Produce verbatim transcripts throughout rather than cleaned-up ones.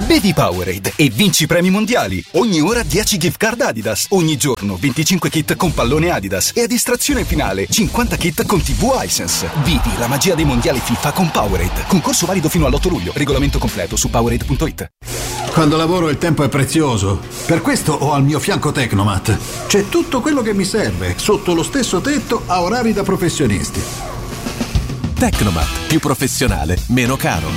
Bevi Powerade e vinci premi mondiali. Ogni ora dieci gift card Adidas. Ogni giorno venticinque kit con pallone Adidas. E a distrazione finale cinquanta kit con tivù Hisense. Vivi la magia dei mondiali FIFA con Powerade. Concorso valido fino all'otto luglio. Regolamento completo su powerade punto it. Quando lavoro il tempo è prezioso. Per questo ho al mio fianco Tecnomat. C'è tutto quello che mi serve, sotto lo stesso tetto, a orari da professionisti. Tecnomat. Più professionale, meno caro.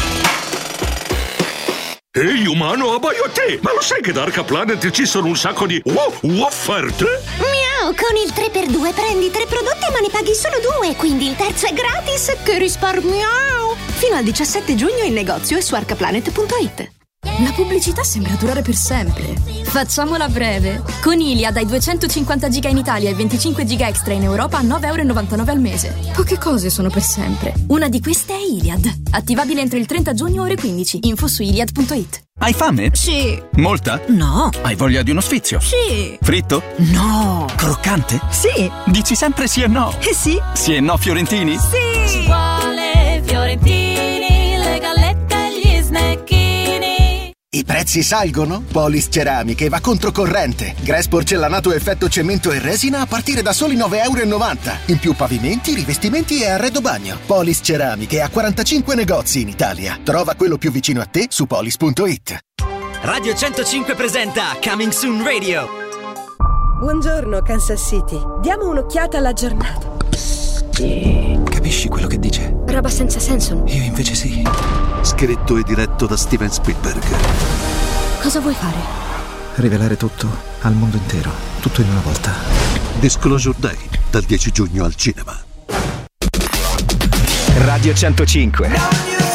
Ehi umano, abbaio a te! Ma lo sai che da Arca Planet ci sono un sacco di wow, offerte? Miau, con il tre per due prendi tre prodotti ma ne paghi solo due, quindi il terzo è gratis! Che risparmiao! Fino al diciassette giugno in negozio e su arcaplanet punto it. La pubblicità sembra durare per sempre. Facciamola breve. Con Iliad hai duecentocinquanta giga in Italia e venticinque giga extra in Europa a nove virgola novantanove euro al mese. Poche cose sono per sempre. Una di queste è Iliad. Attivabile entro il trenta giugno ore quindici. Info su iliad punto it. Hai fame? Sì. Molta? No. Hai voglia di uno sfizio? Sì. Fritto? No. Croccante? Sì. Dici sempre sì e no? Eh sì. Sì e no fiorentini? Sì. Ci vuole fiorentini, le gallette e gli snecchini. I prezzi salgono? Polis Ceramiche va controcorrente. Grass porcellanato effetto cemento e resina a partire da soli nove virgola novanta euro. In più pavimenti, rivestimenti e arredo bagno. Polis Ceramiche ha quarantacinque negozi in Italia. Trova quello più vicino a te su polis punto it. Radio centocinque presenta Coming Soon Radio. Buongiorno Kansas City. Diamo un'occhiata alla giornata. Capisci quello che dice? Roba senza senso. Io invece sì. Scritto e diretto da Steven Spielberg. Cosa vuoi fare? Rivelare tutto al mondo intero, tutto in una volta. Disclosure Day, dal dieci giugno al cinema. Radio centocinque.